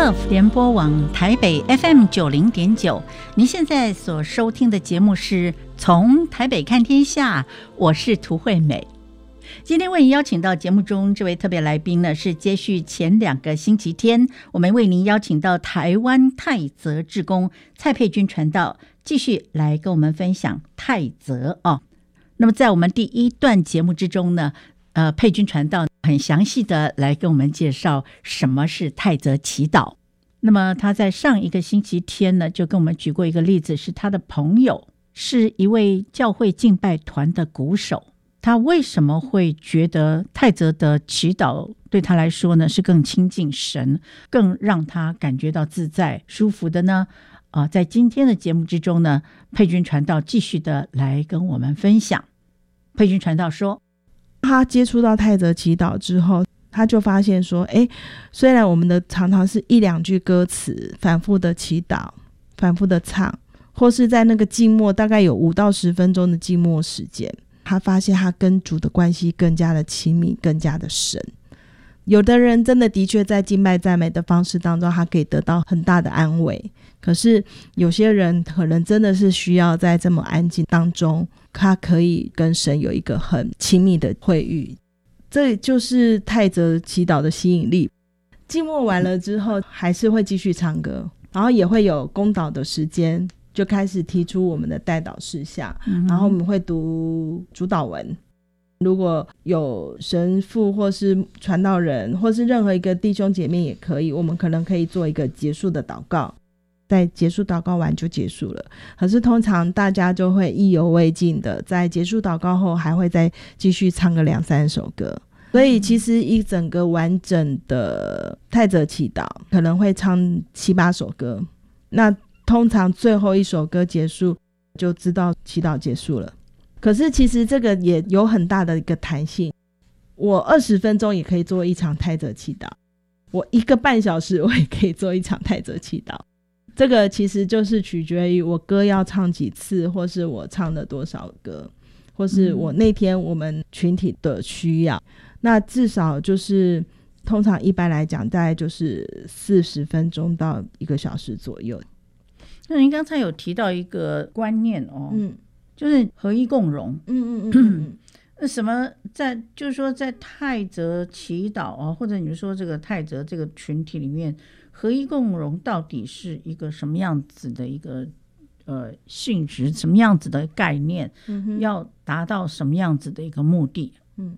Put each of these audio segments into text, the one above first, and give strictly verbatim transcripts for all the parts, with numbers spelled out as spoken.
Love 联播网台北 F M 九零点九，您现在所收听的节目是从台北看天下，我是涂惠美。今天为您邀请到节目中这位特别来宾呢，是接续前两个星期天，我们为您邀请到台湾泰泽志工蔡佩君传道，继续来跟我们分享泰泽哦。那么在我们第一段节目之中呢，呃，佩君传道很详细的来跟我们介绍什么是泰泽祈祷。那么他在上一个星期天呢，就跟我们举过一个例子，是他的朋友是一位教会敬拜团的鼓手，他为什么会觉得泰泽的祈祷对他来说呢是更亲近神，更让他感觉到自在舒服的呢？啊、呃，在今天的节目之中呢，佩君传道继续的来跟我们分享。佩君传道说， 他接触到泰泽祈祷之后，他就发现说，哎，虽然我们的常常是一两句歌词反复的祈祷，反复的唱，或是在那个静默大概有五到十分钟的静默时间，他发现他跟主的关系更加的亲密，更加的深。有的人真的的确在敬拜赞美的方式当中，他可以得到很大的安慰，可是有些人可能真的是需要在这么安静当中，他可以跟神有一个很亲密的会遇。这就是泰泽祈祷的吸引力。静默完了之后还是会继续唱歌，然后也会有公祷的时间，就开始提出我们的代祷事项、嗯、然后我们会读主祷文。如果有神父或是传道人或是任何一个弟兄姐妹也可以，我们可能可以做一个结束的祷告，在结束祷告完就结束了。可是通常大家就会意犹未尽的，在结束祷告后还会再继续唱个两三首歌。所以其实一整个完整的泰泽祈祷可能会唱七八首歌，那通常最后一首歌结束就知道祈祷结束了。可是其实这个也有很大的一个弹性，我二十分钟也可以做一场泰泽祈祷，我一个半小时我也可以做一场泰泽祈祷。这个其实就是取决于我歌要唱几次，或是我唱了多少歌，或是我那天我们群体的需要、嗯、那至少就是通常一般来讲大概就是四十分钟到一个小时左右。 那您刚才有提到一个观念哦，嗯，就是合一共融。 嗯嗯嗯嗯什么在就是说在泰泽祈祷啊，或者你说这个泰泽这个群体里面，合一共融到底是一个什么样子的一个呃性质，什么样子的概念、嗯、要达到什么样子的一个目的？ 嗯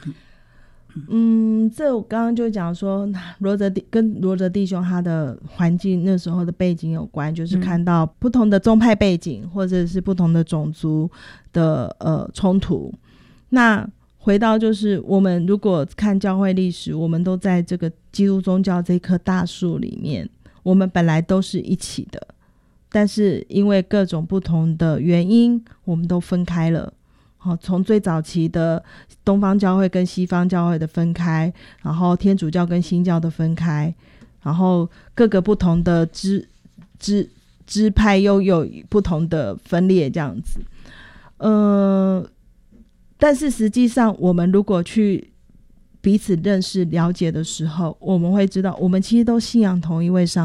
嗯，这我刚刚就讲说罗泽跟罗泽弟兄他的环境那时候的背景有关，就是看到不同的宗派背景或者是不同的种族的呃冲突。那回到就是我们如果看教会历史，我们都在这个基督宗教这棵大树里面，我们本来都是一起的，但是因为各种不同的原因我们都分开了。好，从最早期的东方教会跟西方教会的分开，然后天主教跟新教的分开，然后各个不同的支支支派又有不同的分裂这样子。呃，但是实际上我们如果去彼此认识了解的时候，我们会知道我们其实都信仰同一位上